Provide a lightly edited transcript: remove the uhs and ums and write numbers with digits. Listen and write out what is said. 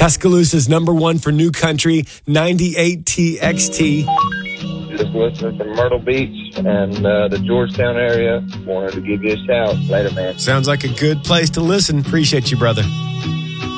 Tuscaloosa's #1 for new country, 98 TXT. Just listening from Myrtle Beach and the Georgetown area. Wanted to give you a shout. Later, man. Sounds like a good place to listen. Appreciate you, brother.